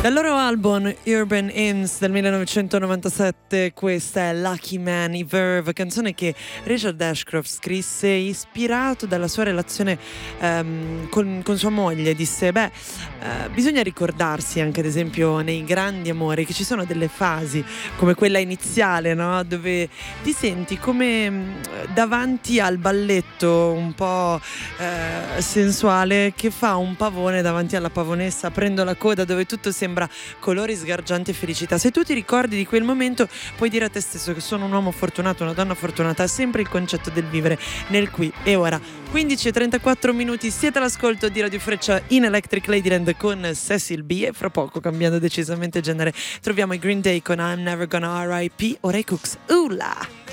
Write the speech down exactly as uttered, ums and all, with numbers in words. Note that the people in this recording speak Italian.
Dal loro album Urban Hymns del millenovecentonovantasette, questa è Lucky Man, i Verve, canzone che Richard Ashcroft scrisse ispirato dalla sua relazione ehm, con, con sua moglie. Disse, beh, eh, bisogna ricordarsi anche ad esempio nei grandi amori che ci sono delle fasi come quella iniziale, no? Dove ti senti come mh, davanti al balletto un po' eh, sensuale che fa un pavone davanti alla pavonessa, prendo la coda, dove tutto sembra colori sgargianti e felicità. Se tu ti ricordi di quel momento puoi dire a te stesso che sono un uomo fortunato, una donna fortunata. È sempre il concetto del vivere nel qui e ora. Quindici e trentaquattro minuti, siete all'ascolto di Radio Freccia in Electric Ladyland con Cecil B, e fra poco, cambiando decisamente genere, troviamo i Green Day con I'm Never Gonna R I P, ora i Cooks. Ula!